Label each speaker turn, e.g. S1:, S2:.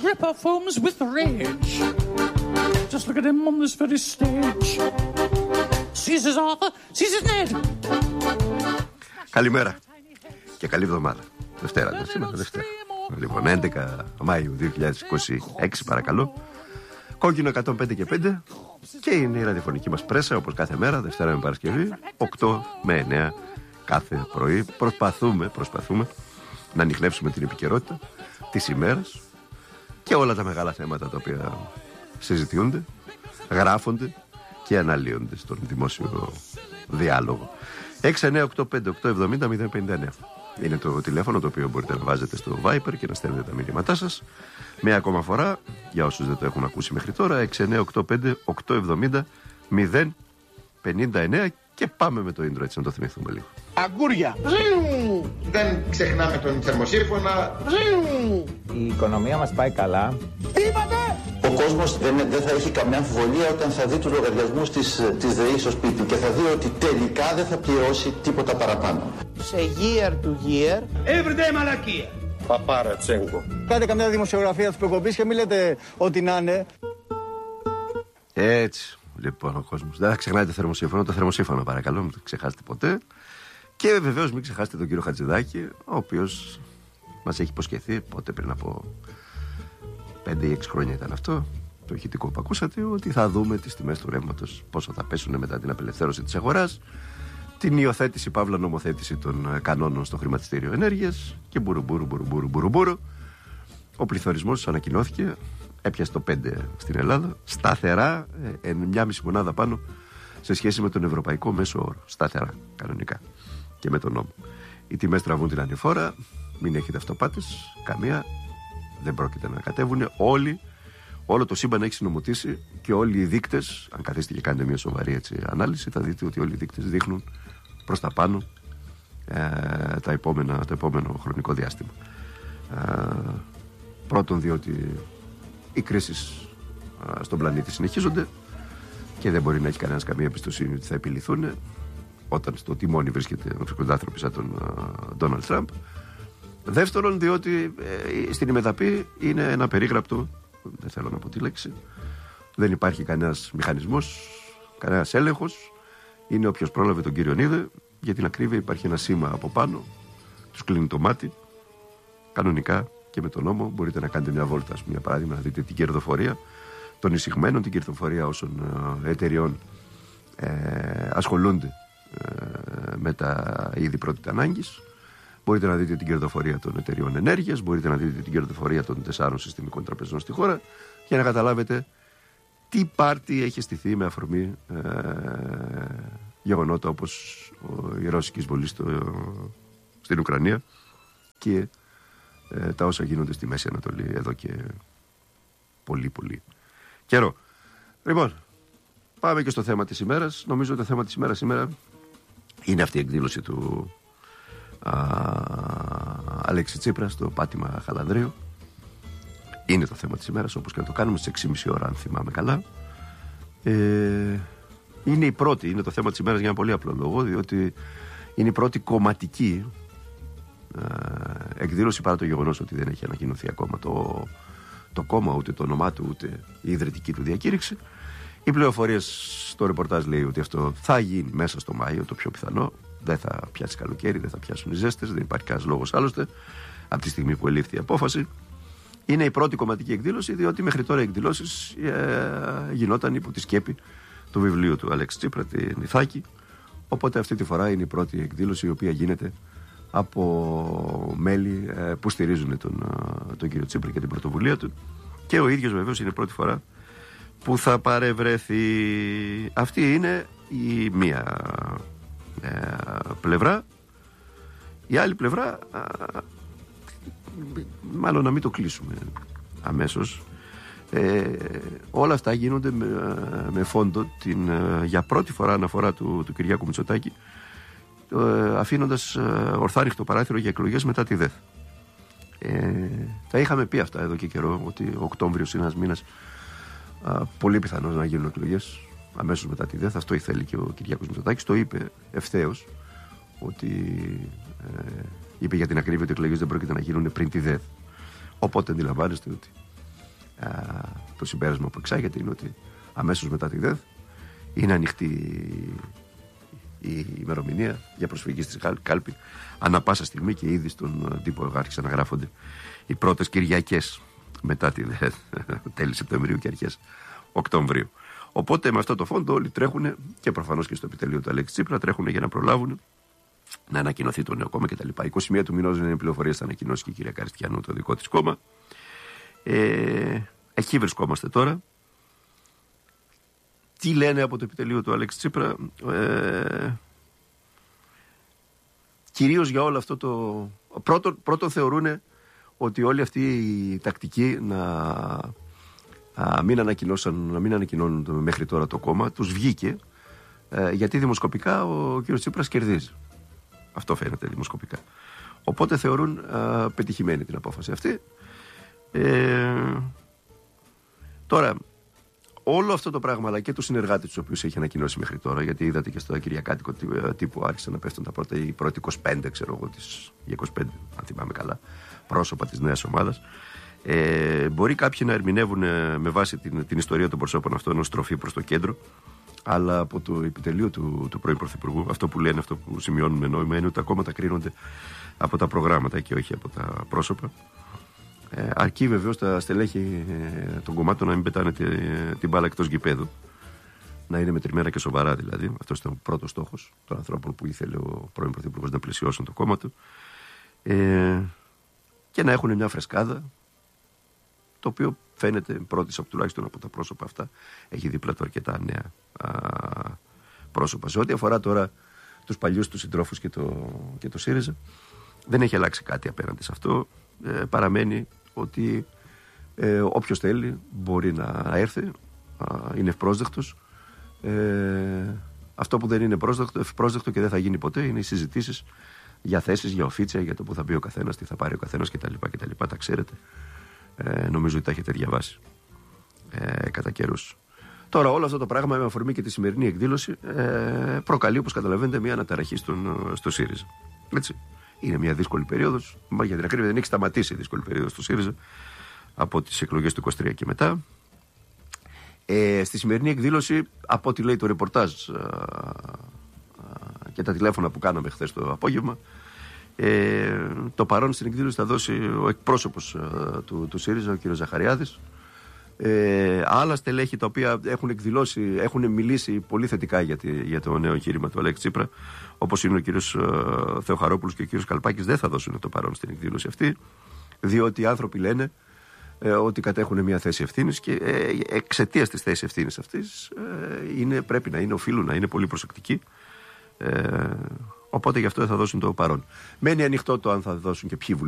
S1: Ripper foams with rage. Just look at him on this very stage. Seizes Arthur, seizes Ned.
S2: Καλημέρα και καλή εβδομάδα. Δευτέρα, σήμερα Δευτέρα. Λοιπόν, 11 Μάιου 2026, παρακαλώ. Κόκκινο 105 και 5. Και είναι η ραδιοφωνική μας πρέσα, όπως κάθε μέρα, Δευτέρα με Παρασκευή, 8 με 9 κάθε πρωί. Προσπαθούμε να ανιχνεύσουμε την επικαιρότητα της ημέρας και όλα τα μεγάλα θέματα τα οποία συζητιούνται, γράφονται και αναλύονται στον δημόσιο διάλογο. 6985870 είναι το τηλέφωνο το οποίο μπορείτε να βάζετε στο Viber και να στέλνετε τα μηνύματά σας. Μία ακόμα φορά, για όσους δεν το έχουν ακούσει μέχρι τώρα, 6985870 και πάμε με το intro έτσι να το θυμηθούμε λίγο.
S3: Αγκούρια.
S4: Δεν ξεχνάμε τον θερμοσύφωνα.
S5: Η οικονομία μας πάει καλά.
S3: Τι είπατε?
S6: Ο κόσμος δεν θα έχει καμιά αμφιβολία όταν θα δει τους λογαριασμούς της ΔΕΗ στο σπίτι και θα δει ότι τελικά δεν θα πληρώσει τίποτα παραπάνω.
S3: Σε year to year.
S4: Everyday μαλακία.
S6: Παπάρα Τσέγκο.
S7: Κάντε καμιά δημοσιογραφία της προκοπής και μην λέτε ότι να είναι.
S2: Έτσι, λοιπόν ο κόσμος. Δεν θα ξεχνάτε το θερμοσύφωνο παρακαλώ, μην το ξεχάσετε ποτέ. Και βεβαίως μην ξεχάσετε τον κύριο Χατζηδάκη, ο οποίος μας έχει υποσχεθεί, πότε πριν από 5 ή 6 χρόνια ήταν αυτό, το ηχητικό που ακούσατε, ότι θα δούμε τις τιμές του ρεύματος, πόσο θα πέσουν μετά την απελευθέρωση της αγοράς, την υιοθέτηση, παύλα νομοθέτηση των κανόνων στο χρηματιστήριο ενέργειας και μπουρουμπουρου. Ο πληθωρισμός ανακοινώθηκε, έπιασε το 5 στην Ελλάδα, σταθερά, 1,5 μονάδα πάνω σε σχέση με τον ευρωπαϊκό μέσο όρο. Σταθερά, κανονικά. Και με τον νόμο. Οι τιμές τραβούν την ανηφόρα, μην έχετε αυτοπάτες, καμία, δεν πρόκειται να κατέβουν. Όλο το σύμπαν έχει συνομωτήσει και όλοι οι δείκτες, αν καθίσετε και κάνετε μια σοβαρή έτσι, ανάλυση, θα δείτε ότι όλοι οι δείκτες δείχνουν προς τα πάνω το επόμενο χρονικό διάστημα. Πρώτον, διότι οι κρίσεις στον πλανήτη συνεχίζονται και δεν μπορεί να έχει κανένας καμία εμπιστοσύνη ότι θα επιληθούν όταν στο τιμόνι βρίσκονται άνθρωποι σαν τον Ντόναλντ Τραμπ. Δεύτερον, διότι στην ημεδαπή είναι ένα περίγραπτο, δεν θέλω να πω τη λέξη, δεν υπάρχει κανένας μηχανισμός, κανένας έλεγχος, είναι όποιος πρόλαβε τον κύριο είδε, για την ακρίβεια υπάρχει ένα σήμα από πάνω, τους κλείνει το μάτι, κανονικά και με τον νόμο μπορείτε να κάνετε μια βόλτα, ας πούμε, για παράδειγμα, να δείτε την κερδοφορία των εισηγμένων, την κερδοφορία όσων εταιριών ασχολούνται με τα είδη πρώτης ανάγκης. Μπορείτε να δείτε την κερδοφορία των εταιριών ενέργειας, μπορείτε να δείτε την κερδοφορία των 4 συστημικών τραπεζών στη χώρα για να καταλάβετε τι πάρτι έχει στηθεί με αφορμή γεγονότα όπως η ρώσικη εισβολή στην Ουκρανία και τα όσα γίνονται στη Μέση Ανατολή εδώ και πολύ καιρό. Λοιπόν, πάμε και στο θέμα της ημέρας. Νομίζω ότι το θέμα της ημέρας σήμερα είναι αυτή η εκδήλωση του Αλέξη Τσίπρα στο πάτημα Χαλανδρίου. Είναι το θέμα της ημέρας, όπως και να το κάνουμε στις 6.30 ώρα, αν θυμάμαι καλά. Είναι το θέμα της ημέρας για ένα πολύ απλό λόγο, διότι είναι η πρώτη κομματική εκδήλωση, παρά το γεγονός ότι δεν έχει ανακοινωθεί ακόμα το κόμμα, ούτε το όνομά του, ούτε η ιδρυτική του διακήρυξη. Οι πληροφορίες στο ρεπορτάζ λέει ότι αυτό θα γίνει μέσα στο Μάιο, το πιο πιθανό. Δεν θα πιάσει καλοκαίρι, δεν θα πιάσουν οι ζέστες, δεν υπάρχει κανένας λόγος άλλωστε από τη στιγμή που ελήφθη η απόφαση. Είναι η πρώτη κομματική εκδήλωση, διότι μέχρι τώρα οι εκδηλώσεις γινόταν υπό τη σκέπη του βιβλίου του Αλέξη Τσίπρα, την Ιθάκη. Οπότε αυτή τη φορά είναι η πρώτη εκδήλωση η οποία γίνεται από μέλη που στηρίζουν τον κύριο Τσίπρα και την πρωτοβουλία του. Και ο ίδιος βεβαίως είναι η πρώτη φορά που θα παρευρεθεί. Αυτή είναι η μία πλευρά. Η άλλη πλευρά, μάλλον να μην το κλείσουμε αμέσως, όλα αυτά γίνονται με φόντο την για πρώτη φορά αναφορά του Κυριάκου Μητσοτάκη, αφήνοντας ορθάριχτο παράθυρο για εκλογές μετά τη ΔΕΘ. Τα είχαμε πει αυτά εδώ και καιρό, ότι ο Οκτώβριος είναι ένας μήνας πολύ πιθανός να γίνουν εκλογές αμέσως μετά τη ΔΕΘ. Αυτό ήθελε και ο Κυριάκος Μητσοτάκης. Το είπε ευθέως, ότι είπε για την ακρίβεια ότι οι εκλογές δεν πρόκειται να γίνουν πριν τη ΔΕΘ. Οπότε αντιλαμβάνεστε ότι το συμπέρασμα που εξάγεται είναι ότι αμέσως μετά τη ΔΕΘ είναι ανοιχτή η ημερομηνία για προσφυγή στη κάλπη ανά πάσα στιγμή, και ήδη στον τύπο άρχισαν να γράφονται οι πρώτες Κυριακές μετά τη ΔΕΘ, τέλη Σεπτεμβρίου και αρχές Οκτωβρίου. Οπότε με αυτό το φόντο όλοι τρέχουν, και προφανώς και στο επιτελείο του Αλέξη Τσίπρα τρέχουν για να προλάβουν να ανακοινωθεί το νέο κόμμα κτλ. 21 του μηνός είναι πληροφορίες, θα ανακοινώσει και η κυρία Καριστιανού το δικό της κόμμα. Εκεί βρισκόμαστε τώρα. Τι λένε από το επιτελείο του Αλέξη Τσίπρα? Κυρίως για όλο αυτό το... Πρώτον θεωρούν ότι όλη αυτή η τακτική να μην ανακοινώνουν μέχρι τώρα το κόμμα τους βγήκε, γιατί δημοσκοπικά ο κύριος Τσίπρας κερδίζει. Αυτό φαίνεται δημοσκοπικά. Οπότε θεωρούν πετυχημένη την απόφαση αυτή. Τώρα, όλο αυτό το πράγμα, αλλά και τους συνεργάτες τους οποίους έχει ανακοινώσει μέχρι τώρα, γιατί είδατε και στο κυριακάτικο τύπου άρχισαν να πέφτουν οι πρώτοι 25, ξέρω εγώ, για 25, αν θυμάμαι καλά, πρόσωπα της νέας ομάδας. Μπορεί κάποιοι να ερμηνεύουν με βάση την ιστορία των προσώπων αυτών ως στροφή προς το κέντρο, αλλά από το επιτελείο του πρώην Πρωθυπουργού, αυτό που λένε, αυτό που σημειώνουν με νόημα, είναι ότι τα κόμματα κρίνονται από τα προγράμματα και όχι από τα πρόσωπα. Αρκεί βεβαίως τα στελέχη των κομμάτων να μην πετάνε την μπάλα εκτός γηπέδου, να είναι μετρημένα και σοβαρά δηλαδή. Αυτό ήταν ο πρώτος στόχος των ανθρώπων που ήθελε ο πρώην Πρωθυπουργός να πλαισιώσουν το κόμμα του, και να έχουν μια φρεσκάδα, το οποίο φαίνεται πρώτης τουλάχιστον από τα πρόσωπα αυτά έχει δίπλα του αρκετά νέα πρόσωπα. Σε ό,τι αφορά τώρα τους παλιούς τους συντρόφους και το ΣΥΡΙΖΑ, δεν έχει αλλάξει κάτι απέναντι σε αυτό. Παραμένει ότι όποιος θέλει μπορεί να έρθει, είναι ευπρόσδεκτος. Αυτό που δεν είναι ευπρόσδεκτο και δεν θα γίνει ποτέ είναι οι συζητήσεις για θέσεις, για οφίτσια, για το που θα μπει ο καθένας, τι θα πάρει ο καθένας κτλ. Τα ξέρετε. Νομίζω ότι τα έχετε διαβάσει κατά καιρούς. Τώρα όλο αυτό το πράγμα, με αφορμή και τη σημερινή εκδήλωση, προκαλεί, όπως καταλαβαίνετε, μια αναταραχή στο ΣΥΡΙΖΑ. Έτσι. Είναι μια δύσκολη περίοδος. Για την ακρίβεια, δεν έχει σταματήσει η δύσκολη περίοδος του ΣΥΡΙΖΑ από τις εκλογές του 23 και μετά. Στη σημερινή εκδήλωση, από ό,τι λέει το ρεπορτάζ και τα τηλέφωνα που κάναμε χθες το απόγευμα, το παρόν στην εκδήλωση θα δώσει ο εκπρόσωπος του ΣΥΡΙΖΑ, ο κ. Ζαχαριάδης. Άλλα στελέχη τα οποία έχουν μιλήσει πολύ θετικά για το νέο εγχείρημα του Αλέξη Τσίπρα, όπως είναι ο κ. Θεοχαρόπουλος και ο κ. Καλπάκης, δεν θα δώσουν το παρόν στην εκδήλωση αυτή, διότι οι άνθρωποι λένε ότι κατέχουν μια θέση ευθύνης, και εξαιτίας της θέσης ευθύνης αυτής οφείλουν να είναι πολύ προσεκτικοί. Οπότε γι' αυτό δεν θα δώσουν το παρόν. Μένει ανοιχτό το αν θα δώσουν και ποιοι